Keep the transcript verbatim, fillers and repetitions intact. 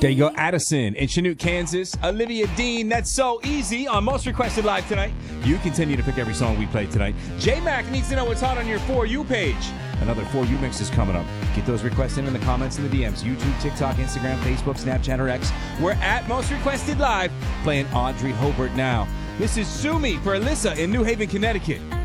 There you go, Addison in Chanute, Kansas. Olivia Dean, that's so easy on Most Requested Live tonight. You continue to pick every song we play tonight. J-Mac needs to know what's hot on your For You page. Another For You mix is coming up. Get those requests in in the comments and the D Ms. YouTube, TikTok, Instagram, Facebook, Snapchat, or X. We're at Most Requested Live, playing Audrey Hobart now. This is Sue Me for Alyssa in New Haven, Connecticut.